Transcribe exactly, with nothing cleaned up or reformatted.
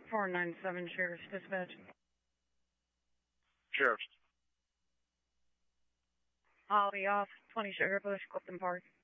four nine seven Sheriff's Dispatch. Sheriff's. I'll be off. twenty Sugar Bush, Clifton Park.